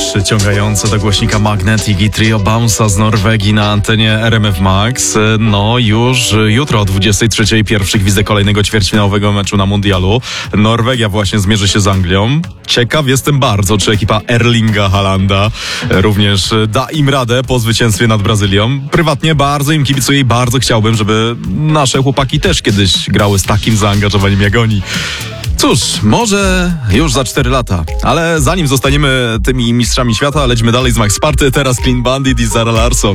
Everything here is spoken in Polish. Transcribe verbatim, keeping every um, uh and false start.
Przyciągające do głośnika Magnetic i Trio Bounce'a z Norwegii na antenie R M F Max. No już jutro o dwudziestej trzeciej pierwszy gwizdek kolejnego ćwierćfinałowego meczu na mundialu. Norwegia właśnie zmierzy się z Anglią. Ciekaw jestem bardzo, czy ekipa Erlinga Haalanda również da im radę po zwycięstwie nad Brazylią. Prywatnie bardzo im kibicuję i bardzo chciałbym, żeby nasze chłopaki też kiedyś grały z takim zaangażowaniem jak oni. Cóż, może już za cztery lata, ale zanim zostaniemy tymi mistrzami świata, lećmy dalej z Max Party, teraz Clean Bandit i Zara Larsson.